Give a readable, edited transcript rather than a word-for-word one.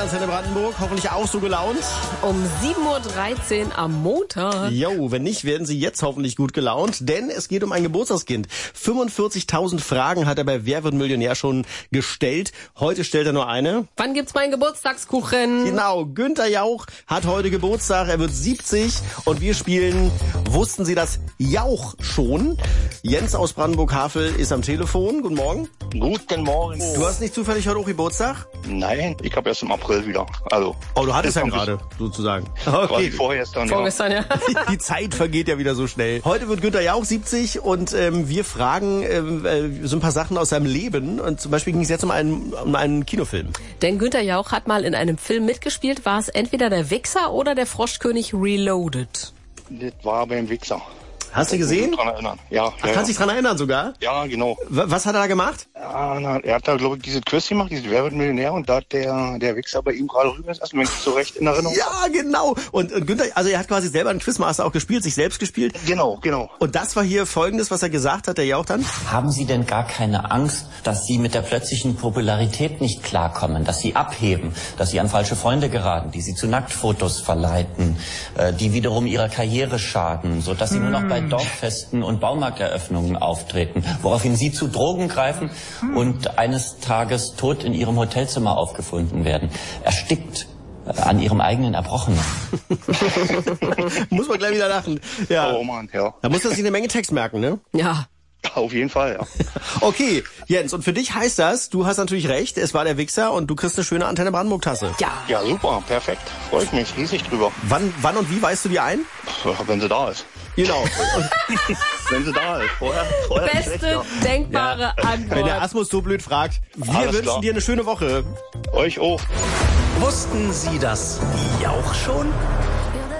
Antenne Brandenburg. Hoffentlich auch so gelaunt. Um 7.13 Uhr am Montag. Jo, wenn nicht, werden Sie jetzt hoffentlich gut gelaunt, denn es geht um ein Geburtstagskind. 45.000 Fragen hat er bei Wer wird Millionär schon gestellt. Heute stellt er nur eine. Wann gibt's meinen Geburtstagskuchen? Genau, Günther Jauch hat heute Geburtstag, er wird 70 und wir spielen Wussten Sie das Jauch schon? Jens aus Brandenburg-Havel ist am Telefon. Guten Morgen. Guten Morgen. Du hast nicht zufällig heute auch Geburtstag? Nein, ich habe erst im April wieder. Also. Oh, du hattest ja gerade, sozusagen. Okay. Vorgestern, ja. Die Zeit vergeht ja wieder so schnell. Heute wird Günther Jauch 70 und wir fragen so ein paar Sachen aus seinem Leben. Und zum Beispiel ging es jetzt um einen Kinofilm. Denn Günther Jauch hat mal in einem Film mitgespielt. War es entweder der Wichser oder der Froschkönig Reloaded? Das war beim Wichser. Hast du gesehen? Ich kann mich dran erinnern. Ja. Kannst dich dran erinnern sogar? Ja, genau. Was hat er da gemacht? Ja, er hat da, glaube ich, dieses Quiz gemacht, dieses Wer wird Millionär, und da hat der Wichser bei ihm gerade rüber ist, wenn ich so recht in Erinnerung habe. Ja, genau. Und Günther, also er hat quasi selber einen Quizmaster auch gespielt, sich selbst gespielt. Genau. Und das war hier Folgendes, was er gesagt hat, der Jauch dann? Haben Sie denn gar keine Angst, dass Sie mit der plötzlichen Popularität nicht klarkommen, dass Sie abheben, dass Sie an falsche Freunde geraten, die Sie zu Nacktfotos verleiten, die wiederum Ihrer Karriere schaden, sodass Sie nur noch bei Dorffesten und Baumarkteröffnungen auftreten, woraufhin Sie zu Drogen greifen und eines Tages tot in Ihrem Hotelzimmer aufgefunden werden, erstickt an Ihrem eigenen Erbrochenen. Muss man gleich wieder lachen. Ja. Oh Mann, ja. Da muss man sich eine Menge Text merken, ne? Ja. Auf jeden Fall, ja. Okay, Jens, und für dich heißt das, du hast natürlich recht, es war der Wichser und du kriegst eine schöne Antenne Brandenburg-Tasse. Ja, super, perfekt. Freue ich mich riesig drüber. Wann und wie weißt du die ein? Wenn sie da ist. Genau. Wenn sie da ist. Vorher Beste denkbare Antwort. Wenn der Asmus so blöd fragt. Wir wünschen dir eine schöne Woche. Euch auch. Wussten Sie das Jauch schon?